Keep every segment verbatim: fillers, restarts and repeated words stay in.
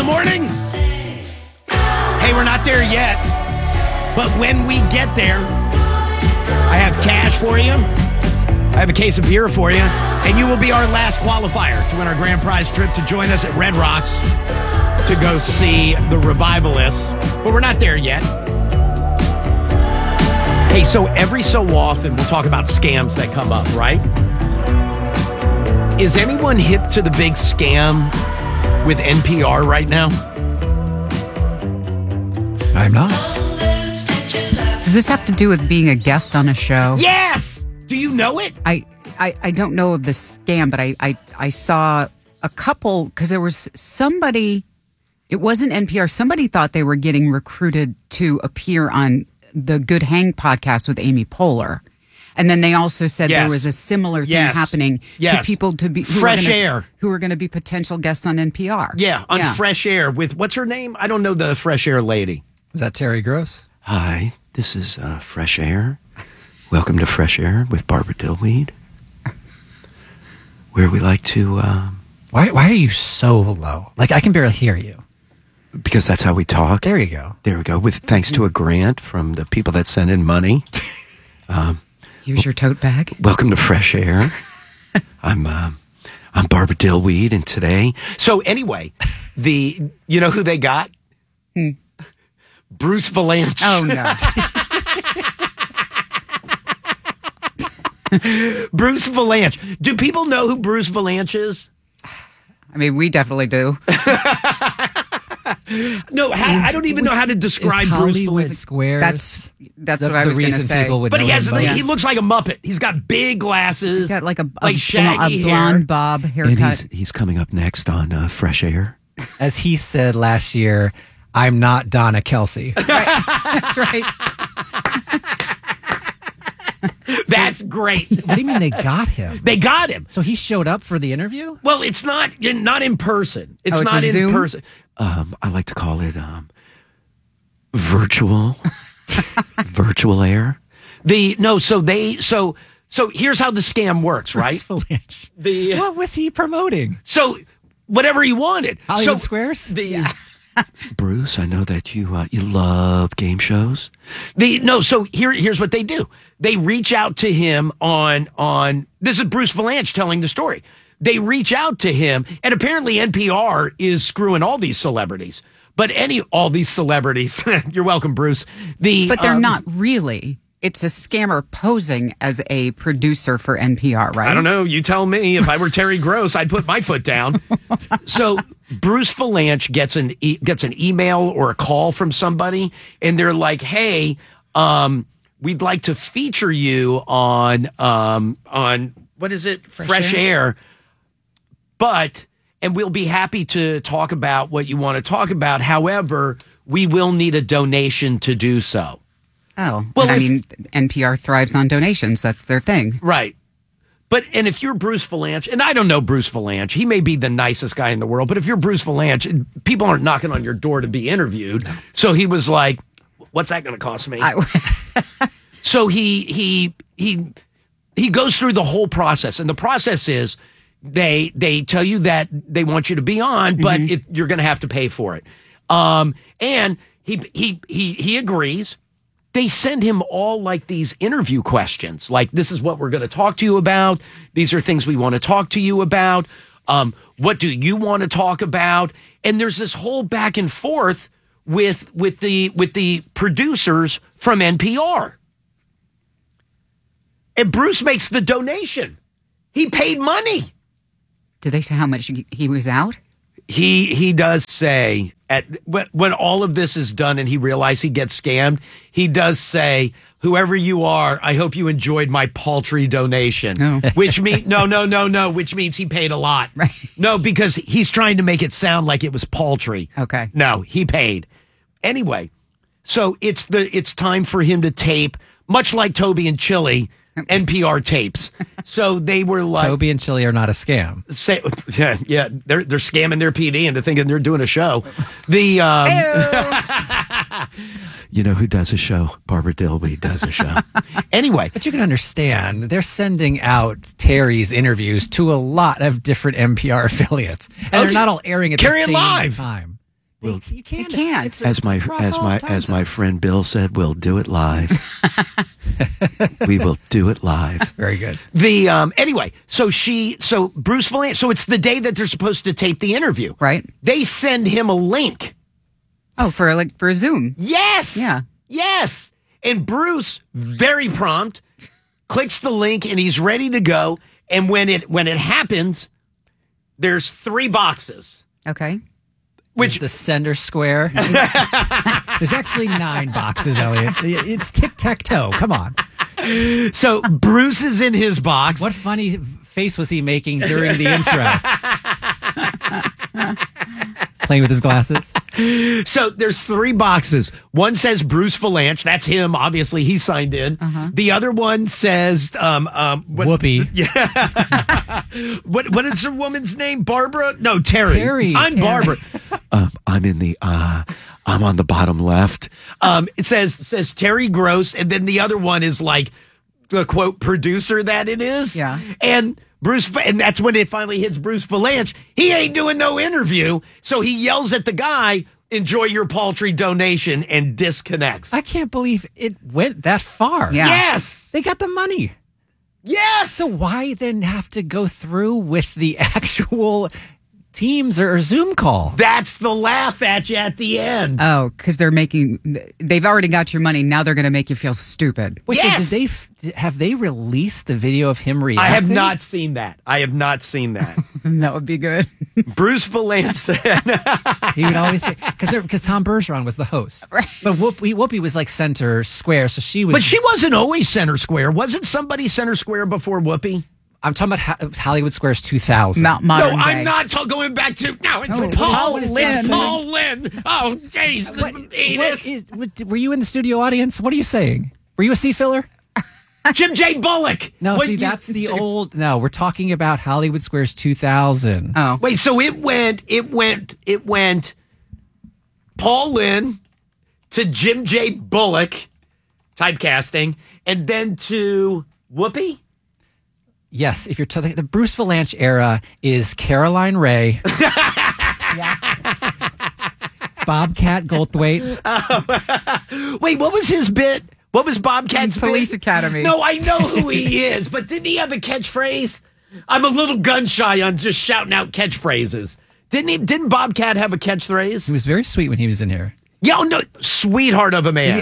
the mornings. Hey, we're not there yet, but when we get there, I have cash for you. I have a case of beer for you, and you will be our last qualifier to win our grand prize trip to join us at Red Rocks to go see the Revivalists. But we're not there yet. Hey, so every so often we'll talk about scams that come up, right? Is anyone hip to the big scam with N P R right now? I'm not. Does this have to do with being a guest on a show? Yes! Do you know it? I, I, I don't know of the scam, but I, I, I saw a couple, because there was somebody, it wasn't N P R, somebody thought they were getting recruited to appear on the Good Hang podcast with Amy Poehler. And then they also said yes. there was a similar thing yes. happening yes. to people to be who Fresh were gonna, Air, who were going to be potential guests on N P R. Yeah, on yeah. Fresh Air with, what's her name? I don't know the Fresh Air lady. Is that Terry Gross? Hi, this is uh, Fresh Air. Welcome to Fresh Air with Barbara Dillweed, where we like to... Um, why, why are you so low? Like, I can barely hear you. Because that's how we talk. There you go. There we go. With thanks to a grant from the people that send in money. Um, Here's your tote bag. Welcome to Fresh Air. I'm uh, I'm Barbara Dillweed, and today. So anyway, the you know who they got? Hmm. Bruce Valanche. Oh no. Bruce Valanche. Do people know who Bruce Valanche is? I mean, we definitely do. No, how, I don't even was, know how to describe Bruce Hollywood Valanche. Squares. That's that's the, what I was going to say. People would but he know has him like, most. he looks like a Muppet. He's got big glasses. He's got like a, a, like shaggy a blonde hair. bob haircut. And he's, he's coming up next on uh, Fresh Air. As he said last year, I'm not Donna Kelsey. Right. That's right. That's great. What do you mean they got him? They got him. So he showed up for the interview? Well, it's not not in person. It's, Oh, it's not a in Zoom? person. Um, I like to call it um, virtual, virtual air. The no, so they so so here's how the scam works, right? Right? The What was he promoting? so whatever he wanted. Hollywood so, Squares? The Bruce, I know that you uh, you love game shows. The no, so here here's what they do. They reach out to him on on this is Bruce Valanche telling the story. They reach out to him, and apparently N P R is screwing all these celebrities. But any all these celebrities, you're welcome, Bruce. The But they're um, not really. It's a scammer posing as a producer for N P R, right? I don't know. You tell me. If I were Terry Gross, I'd put my foot down. So Bruce Valanche gets an e- gets an email or a call from somebody, and they're like, "Hey, um, we'd like to feature you on um, on what is it, Fresh, Fresh Air. Air, but and we'll be happy to talk about what you want to talk about. However, we will need a donation to do so." Oh, Well, well, I if- mean, N P R thrives on donations. That's their thing. Right. But, and if you're Bruce Valanche, and I don't know Bruce Valanche, he may be the nicest guy in the world, but if you're Bruce Valanche, people aren't knocking on your door to be interviewed. So he was like, what's that going to cost me? I, So he, he, he, he goes through the whole process. And the process is they, they tell you that they want you to be on, but Mm-hmm. it, you're going to have to pay for it. Um, and he, he, he, he agrees. They send him all like these interview questions, like this is what we're going to talk to you about. These are things we want to talk to you about. Um, what do you want to talk about? And there's this whole back and forth with with the with the producers from N P R. And Bruce makes the donation. He paid money. did they say how much he, he was out? He he does say at when, when all of this is done and he realizes he gets scammed, he does say, "Whoever you are, I hope you enjoyed my paltry donation." Oh. Which means no, no, no, no. Which means he paid a lot. Right. No, because he's trying to make it sound like it was paltry. Okay. No, he paid. Anyway, so it's the it's time for him to tape, much like Toby and Chili, N P R tapes. So they were like, Toby and Chili are not a scam. Say, yeah, yeah, they're they're scamming their P D into thinking they're doing a show. The um, you know who does a show? Barbara Dillweed does a show. Anyway, But you can understand, they're sending out Terry's interviews to a lot of different N P R affiliates. And Okay. they're not all airing at Carry the it same live. time. We'll, You can't. You can't. It's, it's, as my across as all my time as my zones. friend Bill said, we'll do it live. We will do it live. Very good. The um anyway, so she so Bruce Valanche, so it's the day that they're supposed to tape the interview. Right. They send him a link. Oh, for like for a Zoom. Yes. Yeah. Yes. And Bruce, very prompt, clicks the link and he's ready to go. And when it when it happens, there's three boxes. Okay. Which the center square. There's actually nine boxes, Elliot. It's tic-tac-toe. Come on. so Bruce is in his box. What funny face was he making during the intro? Playing with his glasses. So there's three boxes. One says Bruce Valanche. That's him. Obviously, he signed in. Uh-huh. The other one says um um what, Whoopi. what what is her woman's name? Barbara? No, Terry. Terry. I'm Terry. Barbara. um, I'm in the uh I'm on the bottom left. Um it says says Terry Gross, and then the other one is like the quote producer that it is. Yeah. And Bruce, and that's when it finally hits Bruce Valanche. He ain't doing no interview, so he yells at the guy, "Enjoy your paltry donation," and disconnects. I can't believe it went that far. Yeah. Yes, They got the money. yes. So why then have to go through with the actual Teams or Zoom call? That's the laugh at you at the end. Oh, because they're making. They've already got your money. Now they're going to make you feel stupid. Wait, Yes! so did they f- have they released the video of him reacting? I have not seen that. I have not seen that. That would be good. Bruce Valanche said, He would always be because because Tom Bergeron was the host, right? But Whoopi, Whoopi was like center square, so she was. but she wasn't always center square. Wasn't somebody center square before Whoopi? I'm talking about ha- Hollywood Squares two thousand. Mount No, modern I'm day. not ta- going back to. No, it's No, Paul what is Lynn. that? Paul Lynn. Oh, jeez. What, Edith. what is, what, were you in the studio audience? What are you saying? Were you a seat filler? Jim J. Bullock. No, What see, you- that's the old. No, we're talking about Hollywood Squares two thousand. Oh, Wait, so it went, it went, it went Paul Lynn to Jim J. Bullock, typecasting, and then to Whoopi? Yes, if you're talking, the Bruce Valanche era is Caroline Ray, Bobcat Goldthwait. Wait, what was his bit? What was Bobcat's Police bit? Academy. No, I know who he is, but didn't he have a catchphrase? I'm a little gun shy on just shouting out catchphrases. Didn't he? Didn't Bobcat have a catchphrase? He was very sweet when he was in here. Yeah, oh, no, sweetheart of a man.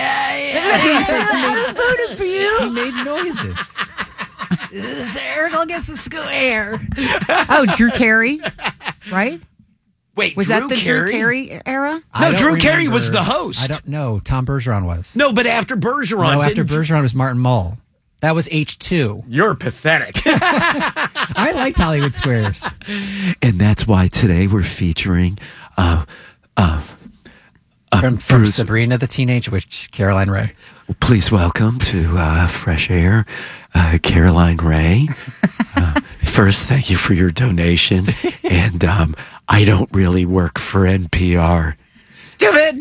I voted for you. He made noises. Eric gets the square. oh, Drew Carey, right? Wait, Was Drew that the Carey? Drew Carey era? No, I don't Drew Carey remember. was the host. I don't know. Tom Bergeron was. No, but after Bergeron. No, after didn't- Bergeron was Martin Mull. That was H two. You're pathetic. I liked Hollywood Squares. And that's why today we're featuring uh, uh, From, from Bruce. Sabrina the Teenage Witch, Caroline Ray. Please welcome to uh, Fresh Air, uh, Caroline Ray. Uh, first, thank you for your donation. And um, I don't really work for N P R. Stupid.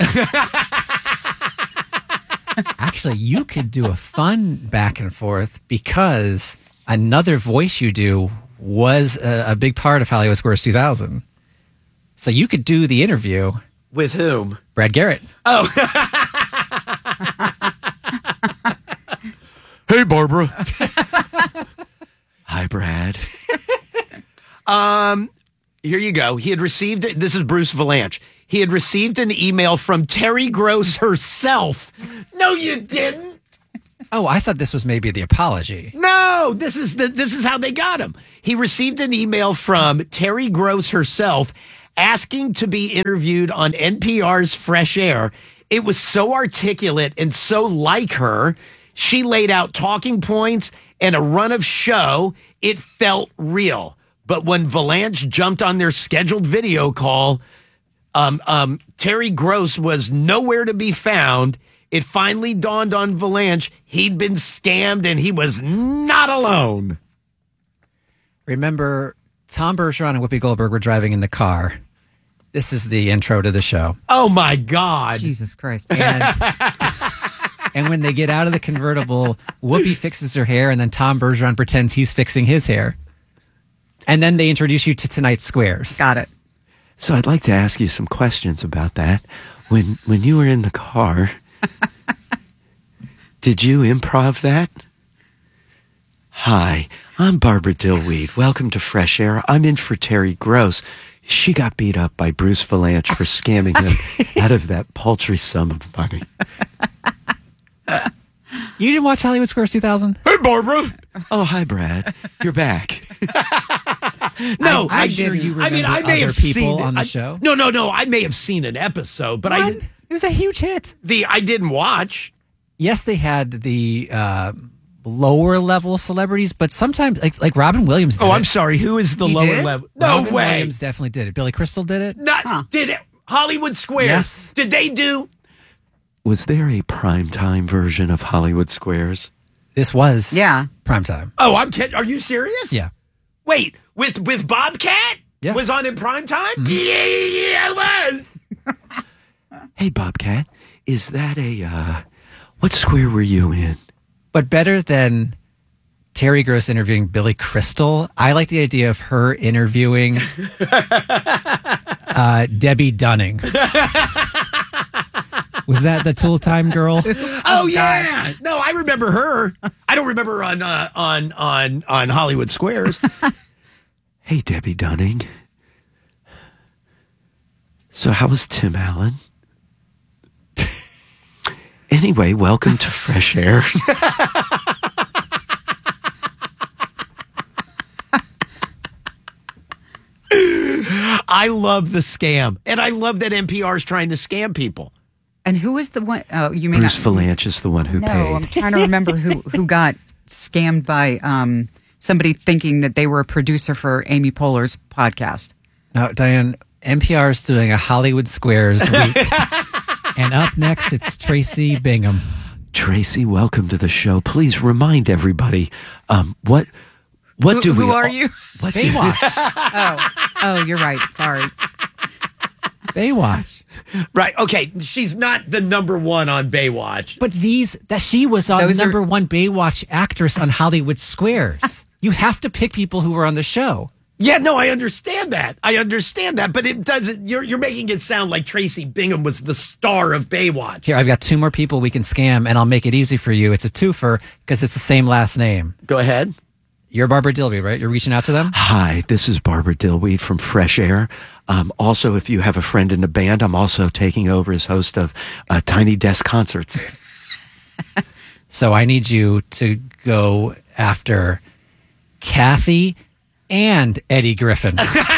Actually, you could do a fun back and forth because another voice you do was a, a big part of Hollywood Squares two thousand. So you could do the interview. With whom? Brad Garrett. Hey, Barbara. Hi, Brad. um, here you go. He had received it. This is Bruce Valanche. He had received an email from Terry Gross herself. No, you didn't. Oh, I thought this was maybe the apology. No, this is the this is how they got him. He received an email from Terry Gross herself asking to be interviewed on N P R's Fresh Air. It was so articulate and so like her. She laid out talking points and a run of show. It felt real. But when Valanche jumped on their scheduled video call, um, um, Terry Gross was nowhere to be found. It finally dawned on Valanche he'd been scammed and he was not alone. Remember, Tom Bergeron and Whoopi Goldberg were driving in the car. This is the intro to the show. Oh, my God. Jesus Christ. And, and when they get out of the convertible, Whoopi fixes her hair, and then Tom Bergeron pretends he's fixing his hair. And then they introduce you to tonight's squares. Got it. So I'd like to ask you some questions about that. When when you were in the car, did you improv that? Hi, I'm Barbara Dillweed. Welcome to Fresh Air. I'm in for Terry Gross. She got beat up by Bruce Valanche for scamming him out of that paltry sum of money. You didn't watch Hollywood Squares two thousand? Hey, Barbara. Oh, hi, Brad. You're back. no, I'm I sure didn't. you I mean, I remember may other have people seen on the I, show. No, no, no. I may have seen an episode, but I What? It was a huge hit. the I didn't watch. Yes, they had the uh, lower level celebrities, but sometimes, like like Robin Williams did Oh, it. I'm sorry. Who is the He lower did? level? No Robin way. Williams definitely did it. Billy Crystal did it. Not Huh. did it. Hollywood Squares. Yes. Did they do? Was there a primetime version of Hollywood Squares? This was Yeah. primetime. Oh, I'm kidding. Are you serious? Yeah. Wait, with with Bobcat? Yeah. Was on in prime time? Yeah, yeah, it was. Hey, Bobcat, is that a uh what square were you in? But better than Terry Gross interviewing Billy Crystal, I like the idea of her interviewing uh, Debbie Dunning. Was that the Tool Time girl? Oh yeah. No, I remember her. I don't remember her on uh, on on on Hollywood Squares. Hey, Debbie Dunning. So how was Tim Allen? Anyway, welcome to Fresh Air. I love the scam, and I love that N P R is trying to scam people. And who was the one? Oh, you mean Bruce Valanche is the one who No, paid. I'm trying to remember who who got scammed by um, somebody thinking that they were a producer for Amy Poehler's podcast. Now, Diane, N P R is doing a Hollywood Squares week. And up next, it's Tracy Bingham. Tracy, welcome to the show. Please remind everybody, um, what what Who, do we? who are all- you? What do, Baywatch. Oh, oh, you're right. Sorry. Baywatch. right? Okay, she's not the number one on Baywatch. But these, that she was on Those are- number one Baywatch actress on Hollywood Squares. You have to pick people who were on the show. Yeah, no, I understand that. I understand that, but it doesn't. You're you're making it sound like Tracy Bingham was the star of Baywatch. Here, I've got two more people we can scam, and I'll make it easy for you. It's a twofer because it's the same last name. Go ahead. You're Barbara Dilby, right? You're reaching out to them? Hi, this is Barbara Dillweed from Fresh Air. Um, also, if you have a friend in the band, I'm also taking over as host of uh, Tiny Desk Concerts. So I need you to go after Kathy and Eddie Griffin.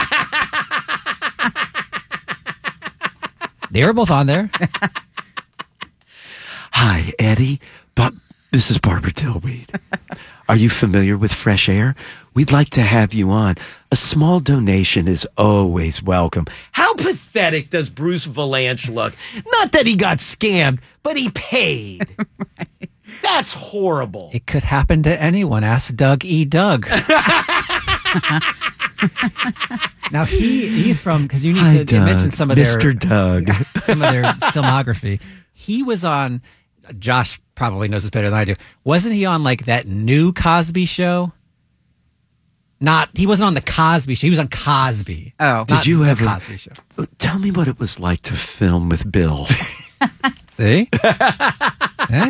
They were both on there. Hi, Eddie. But this is Barbara Dillweed. Are you familiar with Fresh Air? We'd like to have you on. A small donation is always welcome. How pathetic does Bruce Valanche look? Not that he got scammed, but he paid. Right. That's horrible. It could happen to anyone. Ask Doug E. Doug. Now he he's from, because you need Hi, to Doug. mention some of Mister their Doug. some of their filmography. He was on. Josh probably knows this better than I do. Wasn't he on like that new Cosby show? Not he wasn't on the Cosby show. He was on Cosby. Oh. Did you the ever- Cosby show? Tell me what it was like to film with Bill. See? Eh?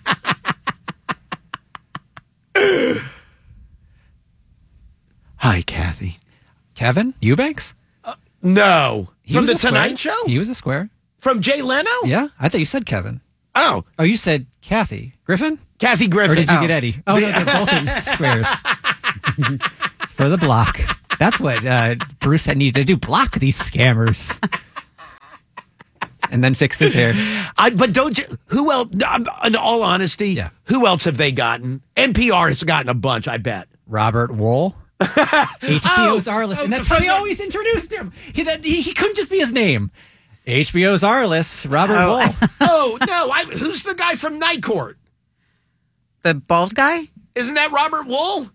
Hi, Kathy. Kevin Eubanks? No. He From was The a square. Tonight Show? He was a square. From Jay Leno? Yeah, I thought you said Kevin. Oh, Oh, you said Kathy Griffin, Kathy or Griffin. did you Oh. get Eddie? Oh no, they're both in squares for the block. That's what uh, Bruce had needed to do: block these scammers, and then fix his hair. I, but don't you? Who else? um, In all honesty, Yeah. who else have they gotten? N P R has gotten a bunch, I bet. Robert Wool, H B O's Oh, Arliss, oh, and that's from how he the- always introduced him. He, that, he, he couldn't just be his name. H B O's Arliss, Robert Oh. Wool. Oh no! I, who's the guy from Night Court? The bald guy? Isn't that Robert Wool?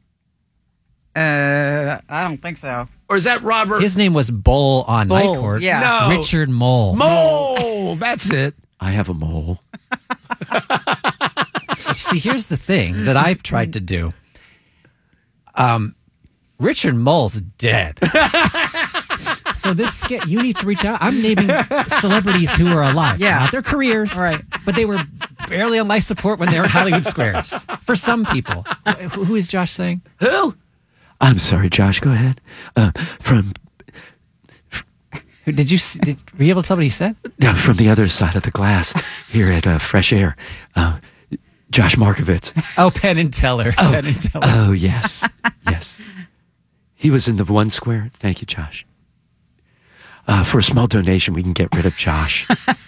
Uh, I don't think so. Or is that Robert His name was Bull on Night Bull, Court. yeah. No. Richard Mole. Mole? That's it. I have a mole. See, here's the thing that I've tried to do. Um, Richard Mole's dead. So this skit, you need to reach out. I'm naming celebrities who are alive, Yeah. not their careers, Right. but they were barely on life support when they were in Hollywood Squares. For some people, who, who is Josh saying? Who? I'm sorry, Josh. Go ahead. Uh, from Did you s- did, were you able to tell what he said? uh, from the other side of the glass here at uh, Fresh Air, uh, Josh Markovitz. Oh, Penn and Teller. Oh, Penn and Teller. oh yes, yes. He was in the one square. Thank you, Josh. Uh, for a small donation, we can get rid of Josh.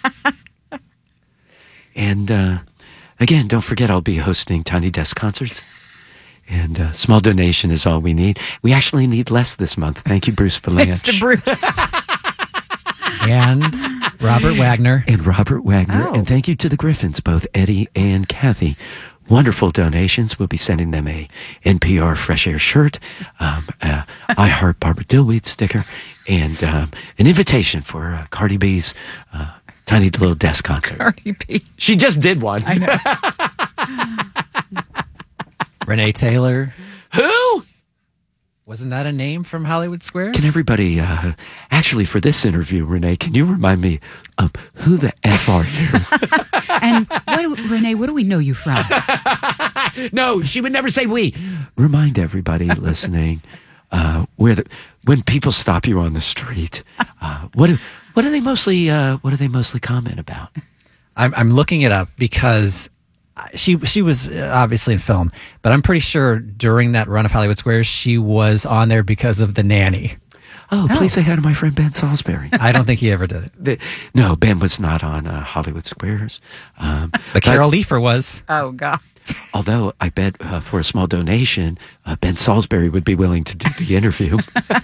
And uh, again, don't forget, I'll be hosting Tiny Desk concerts. And uh, small donation is all we need. We actually need less this month. Thank you, Bruce Valanche. Thanks to Bruce. And Robert Wagner. And Robert Wagner. Oh. And thank you to the Griffins, both Eddie and Kathy. Wonderful donations. We'll be sending them a N P R Fresh Air shirt, um, uh, I Heart Barbara Dillweed sticker, and um, an invitation for uh, Cardi B's uh, Tiny Little Desk concert. Cardi B. She just did one. I know. Renee Taylor. Who? Wasn't that a name from Hollywood Squares? Can everybody, uh, actually for this interview, Renee, can you remind me of who the F are you? And what, Renee, what do we know you from? No, she would never say we. Remind everybody listening, uh, where the, when people stop you on the street, uh, what do, what do they mostly, uh, what do they mostly comment about? I'm, I'm looking it up because she she was obviously in film, but I'm pretty sure during that run of Hollywood Squares, she was on there because of The Nanny. Oh, please say hi to my friend Ben Salisbury. I don't think he ever did it. The- no, Ben was not on uh, Hollywood Squares. Um, But Carol Leifer was. Oh, God. Although I bet uh, for a small donation, uh, Ben Salisbury would be willing to do the interview.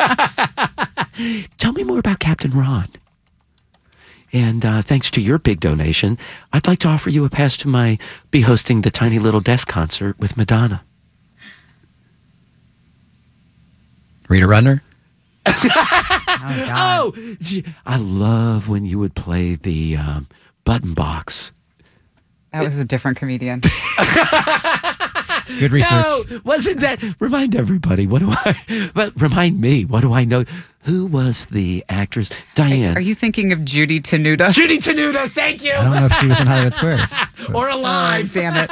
Tell me more about Captain Ron. And uh, thanks to your big donation, I'd like to offer you a pass to my be hosting the Tiny Little Desk concert with Madonna. Rita Rudner. Oh, God. Oh, gee, I love when you would play the um, button box. That was a different comedian. Good research. No, wasn't that? Remind everybody. What do I? But remind me. What do I know? Who was the actress? Diane. Are you thinking of Judy Tenuta? Judy Tenuta? Thank you. I don't know if she was in Hollywood Squares. Or Oh, alive. damn it.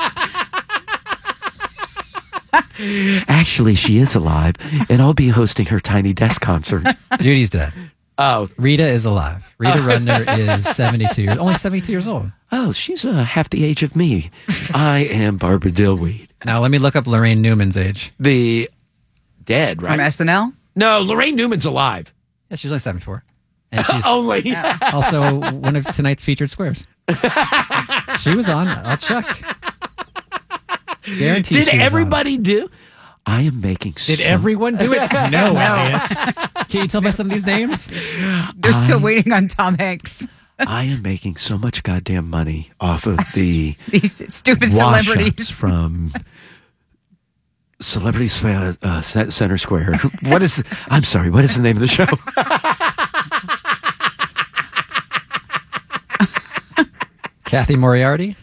Actually, she is alive, and I'll be hosting her Tiny Desk concert. Judy's dead. Oh, Rita is alive. Rita Rudner is seventy-two years, only seventy-two years old. oh, she's uh, half the age of me. I am Barbara Dillweed. Now let me look up Lorraine Newman's age. The dead, From right? S N L? No, Lorraine Newman's alive. Yeah, she's only seventy-four. And she's Only. also one of tonight's featured squares. She was on. I'll check. Guarantee Did she was on. everybody do? I am making. Did so- everyone do it? No, Elliot. Can you tell by some of these names? They're still I- waiting on Tom Hanks. I am making so much goddamn money off of the These stupid wash-ups celebrities. from Celebrity uh, uh, Center Square. What is? The, I'm sorry. What is the name of the show? Kathy Moriarty?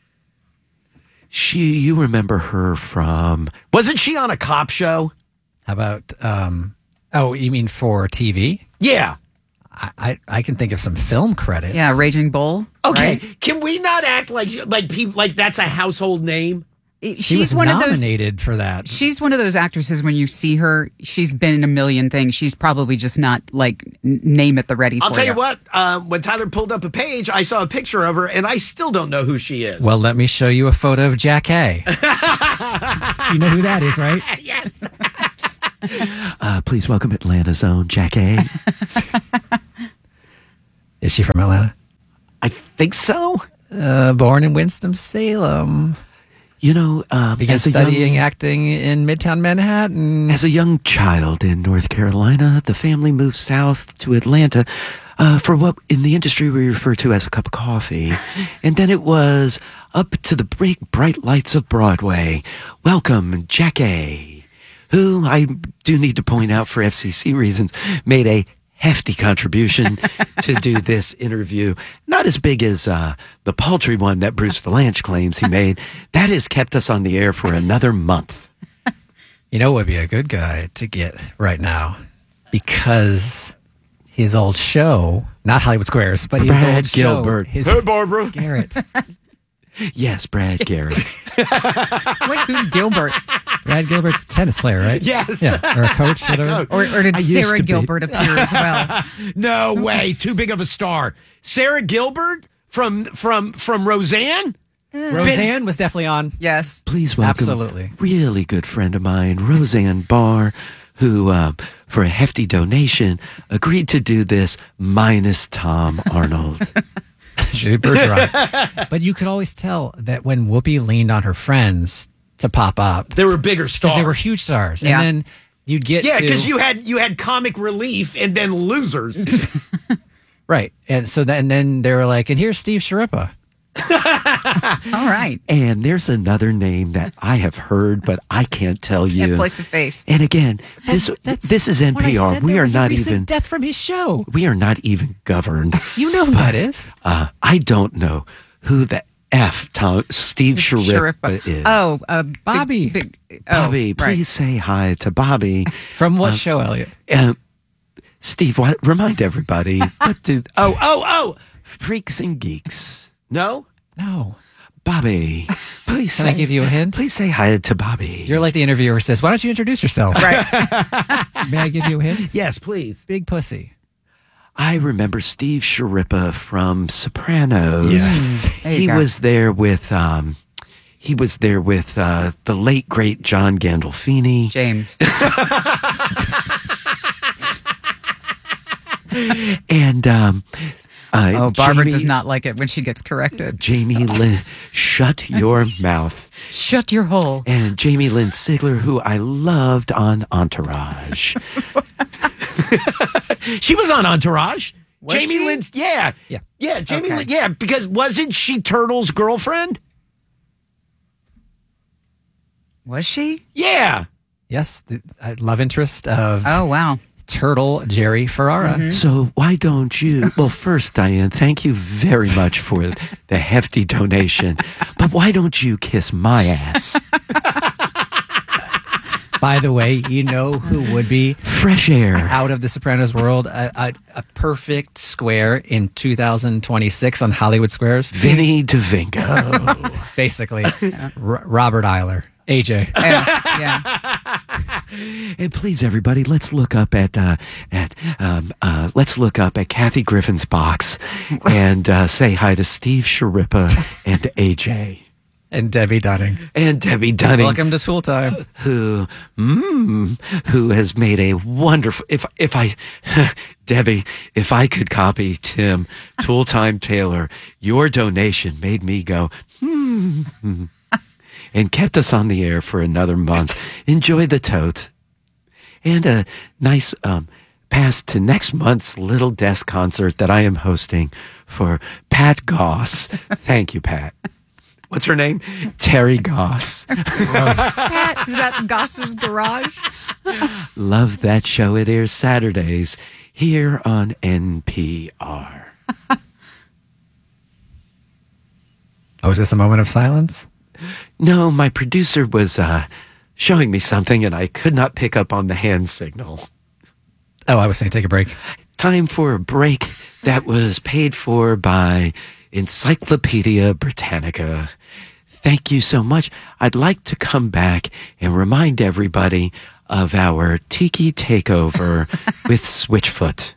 She. You remember her from? Wasn't she on a cop show? How about, um, oh, you mean for T V? Yeah. I, I, I can think of some film credits. Yeah, Raging Bull. Okay. right? Can we not act like like people like that's a household name? She She's was one of those. nominated for that. She's one of those actresses when you see her, she's been in a million things. She's probably just not like n- name at the ready I'll for tell you what. Uh, when Tyler pulled up a page, I saw a picture of her, and I still don't know who she is. Well, let me show you a photo of Jack A. You know who that is, right? yes. uh, please welcome Atlanta's own Jack A. Is she from Atlanta? I think so. Uh, born in Winston-Salem. You know, um, Began as a studying young, acting in Midtown Manhattan. as a young child in North Carolina, the family moved south to Atlanta uh, for what in the industry we refer to as a cup of coffee. And then it was up to the bright, bright lights of Broadway. Welcome, Jack A., who I do need to point out for F C C reasons, made a hefty contribution to do this interview. Not as big as uh, the paltry one that Bruce Valanche claims he made. That has kept us on the air for another month. You know what would be a good guy to get right now? Because his old show, not Hollywood Squares, but his Brad old Gilbert. show. His Hey, Barbara. Garrett. Yes, Brad Garrett. Wait, who's Gilbert? Brad Gilbert's a tennis player, right? Yes. Yeah, or a coach. Whatever. Or, or did I used Sarah to be. Gilbert appear as well? No way. Too big of a star. Sarah Gilbert from from from Roseanne? Roseanne was definitely on. Yes. Please welcome Absolutely. a really good friend of mine, Roseanne Barr, who, um, for a hefty donation, agreed to do this minus Tom Arnold. She did Bergeron. But you could always tell that when Whoopi leaned on her friends to pop up, They were bigger stars. because they were huge stars. Yeah. And then you'd get Yeah, to... because you had you had comic relief and then losers. Right. And so then, then they were like, and here's Steve Sharippa. All right. And there's another name that I have heard, but I can't tell you. Can't place a face. And again, this this is N what I P R. said. We There are was a not recent even death from his show. we are not even governed. You know who that is. Uh, I don't know who the F Tom, Steve Sharippa Sharippa. is. Oh, uh, big- Bobby. Big, oh, Bobby, right. please say hi to Bobby. From what show, Elliot? Um, Steve, what, remind everybody. What do, oh, oh, oh, Freaks and Geeks. No? No. Bobby, please Can say, I give you a hint? Please say hi to Bobby. You're like the interviewer who says, why don't you introduce yourself? Right. May I give you a hint? Yes, please. Big pussy. I remember Steve Sharippa from Sopranos. Yes. There you He go. was there with um he was there with uh the late great John Gandolfini. James. And um uh, Oh, Barbara Jamie, does not like it when she gets corrected. Jamie Lynn, shut your mouth. Shut your hole. And Jamie Lynn Sigler, who I loved on Entourage. She was on Entourage. Was Jamie she? Lynn's, yeah. Yeah. Yeah, Jamie Okay. Lynn, yeah, because wasn't she Turtle's girlfriend? Was she? Yeah. Yes. The uh, love interest of Oh, wow. Turtle Jerry Ferrara. So why don't you? Well, first, Diane, thank you very much for the hefty donation. But why don't you kiss my ass? By the way, you know who would be Fresh air. out of the Sopranos world a, a, a perfect square in two thousand twenty-six on Hollywood Squares? Vinny DeVinco. Basically, R- Robert Eiler, A J. Yeah. yeah. And please, everybody, let's look up at uh, at um, uh, let's look up at Kathy Griffin's box and uh, say hi to Steve Sharippa and A J And Debbie Dunning. and Debbie Dunning. Welcome to Tool Time. who mm, who has made a wonderful if if I Debbie, if I could copy Tim Tool Time Taylor, your donation made me go hmm, and kept us on the air for another month. Enjoy the tote and a nice um pass to next month's Little Desk concert that I am hosting for Pat Goss. Thank you, Pat. What's her name? Terry Goss. Pat, is that Goss's Garage? Love that show. It airs Saturdays here on N P R. Oh, is this a moment of silence? No, my producer was uh, showing me something and I could not pick up on the hand signal. Oh, I was saying take a break. Time for a break that was paid for by Encyclopedia Britannica. Thank you so much. I'd like to come back and remind everybody of our Tiki Takeover with Switchfoot.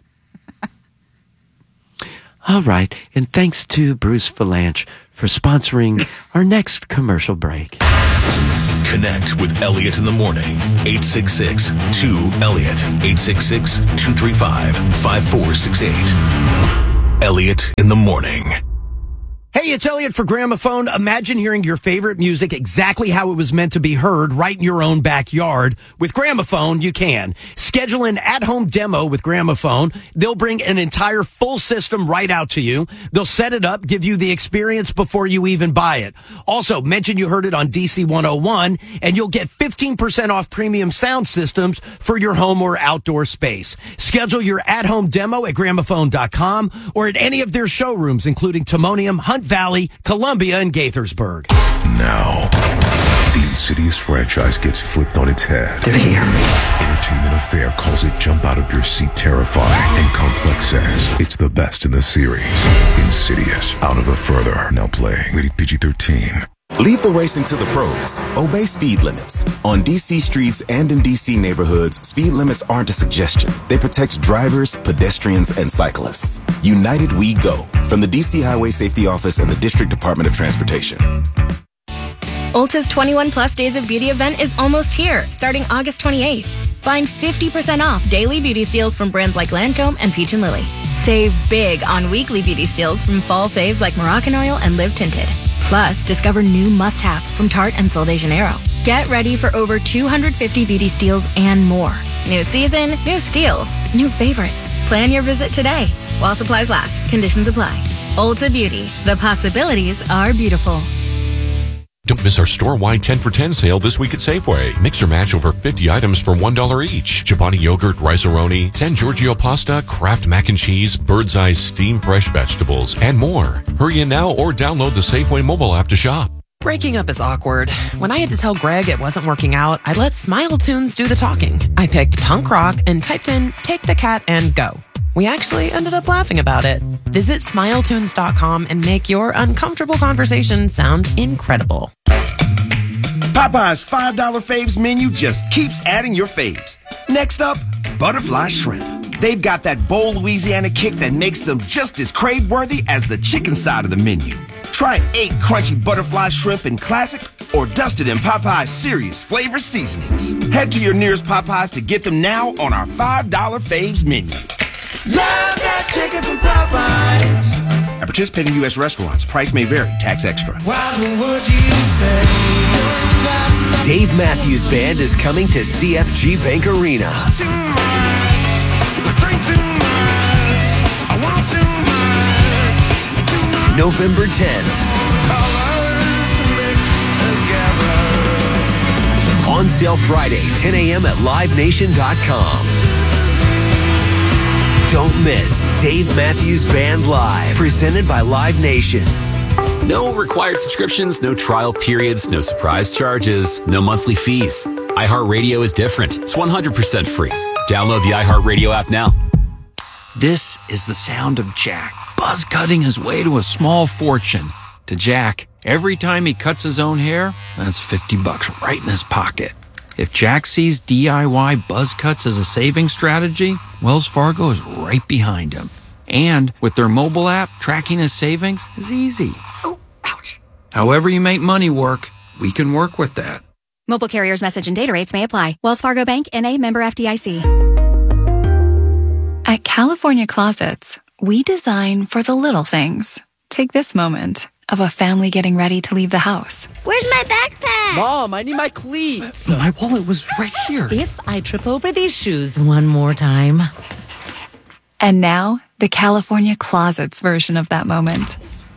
All right, and thanks to Bruce Valanche for sponsoring our next commercial break. Connect with Elliot in the morning. eight six six two Elliot. eight six six two three five five four six eight. Elliot in the morning. Hey, it's Elliot for Gramophone. Imagine hearing your favorite music exactly how it was meant to be heard right in your own backyard. With Gramophone, you can. Schedule an at-home demo with Gramophone. They'll bring an entire full system right out to you. They'll set it up, give you the experience before you even buy it. Also, mention you heard it on D C one oh one, and you'll get fifteen percent off premium sound systems for your home or outdoor space. Schedule your at-home demo at gramophone dot com or at any of their showrooms, including Timonium, Hunt Valley, Columbia, and Gaithersburg. Now, The Insidious franchise gets flipped on its head. They're here. Entertainment Affair calls it jump out of your seat terrifying. And Complex says it's the best in the series. Insidious, Out of the Further. Now playing. Rated P G thirteen. Leave the racing to the pros. Obey speed limits. On D C streets and in D C neighborhoods, speed limits aren't a suggestion. They protect drivers, pedestrians, and cyclists. United We Go. From the D C Highway Safety Office and the District Department of Transportation. Ulta's twenty-one plus Days of Beauty event is almost here, starting August twenty-eighth. Find fifty percent off daily beauty steals from brands like Lancome and Peach and Lily. Save big on weekly beauty steals from fall faves like Moroccan Oil and Live Tinted. Plus, discover new must-haves from Tarte and Sol de Janeiro. Get ready for over two hundred fifty beauty steals and more. New season, new steals, new favorites. Plan your visit today. While supplies last, conditions apply. Ulta Beauty. The possibilities are beautiful. Don't miss our store-wide ten for ten sale this week at Safeway. Mix or match over fifty items for one dollar each. Chobani yogurt, rice-a-roni, San Giorgio pasta, Kraft mac and cheese, Bird's Eye steam fresh vegetables, and more. Hurry in now or download the Safeway mobile app to shop. Breaking up is awkward. When I had to tell Greg it wasn't working out, I let Smile Tunes do the talking. I picked punk rock and typed in Take the Cat and Go. We actually ended up laughing about it. Visit smile tunes dot com and make your uncomfortable conversation sound incredible. Popeye's five dollar faves menu just keeps adding your faves. Next up, butterfly shrimp. They've got that bold Louisiana kick that makes them just as crave-worthy as the chicken side of the menu. Try eight crunchy butterfly shrimp in classic or dusted in Popeye's serious flavor seasonings. Head to your nearest Popeyes to get them now on our five dollar faves menu. Love that chicken from Popeyes. At participating U S restaurants, price may vary, tax extra. Would you say Dave Matthews Band is coming to C F G Bank Arena. too much? I drink too much. I want too much. Too much. November tenth. Colors mixed together. On sale Friday, ten a.m. at live nation dot com. Don't miss Dave Matthews Band Live, presented by Live Nation. No required subscriptions, no trial periods, no surprise charges, no monthly fees. iHeartRadio is different. It's one hundred percent free. Download the iHeartRadio app now. This is the sound of Jack, buzz cutting his way to a small fortune. To Jack, every time he cuts his own hair, that's fifty bucks right in his pocket. If Jack sees D I Y buzz cuts as a saving strategy, Wells Fargo is right behind him. And with their mobile app, tracking his savings is easy. Oh, ouch. However you make money work, we can work with that. Mobile carriers message and data rates may apply. Wells Fargo Bank, N A, member F D I C. At California Closets, we design for the little things. Take this moment of a family getting ready to leave the house. Where's my backpack? Mom, I need my cleats. My wallet was right here. If I trip over these shoes one more time. And now, the California Closets version of that moment.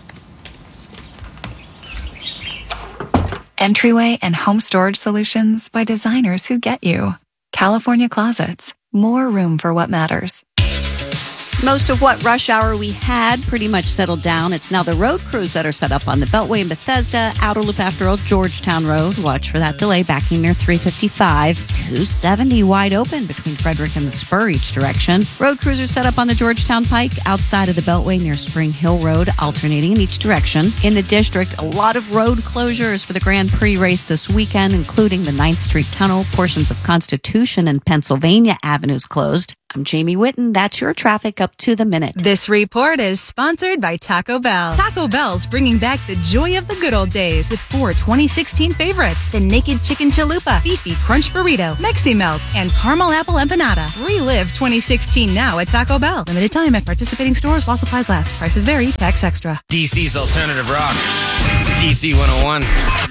Entryway and home storage solutions by designers who get you. California Closets. More room for what matters. Most of what rush hour we had pretty much settled down. It's now the road crews that are set up on the Beltway in Bethesda, Outer Loop after Old Georgetown Road. Watch for that delay backing near three fifty-five. two seventy wide open between Frederick and the Spur each direction. Road crews are set up on the Georgetown Pike outside of the Beltway near Spring Hill Road, alternating in each direction. In the district, a lot of road closures for the Grand Prix race this weekend, including the ninth Street Tunnel, portions of Constitution and Pennsylvania avenues closed. I'm Jamie Whitten. That's your traffic up to the minute. This report is sponsored by Taco Bell. Taco Bell's bringing back the joy of the good old days with four twenty sixteen favorites: the Naked Chicken Chalupa, Beefy Crunch Burrito, Mexi Melt, and Caramel Apple Empanada. Relive twenty sixteen now at Taco Bell. Limited time at participating stores while supplies last. Prices vary. Tax extra. D C's Alternative Rock. D C one oh one.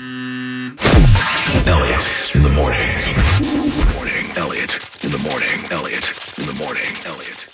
Elliot in the morning. Morning, Elliot in the morning. Elliot in the morning. Elliot.